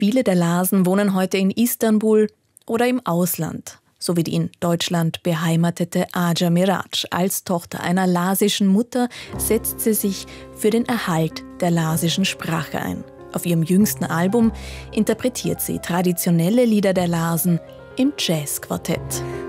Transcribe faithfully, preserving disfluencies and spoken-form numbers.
Viele der Larsen wohnen heute in Istanbul oder im Ausland, so wie die in Deutschland beheimatete Aja Mirac. Als Tochter einer larsischen Mutter setzt sie sich für den Erhalt der larsischen Sprache ein. Auf ihrem jüngsten Album interpretiert sie traditionelle Lieder der Larsen im Jazzquartett.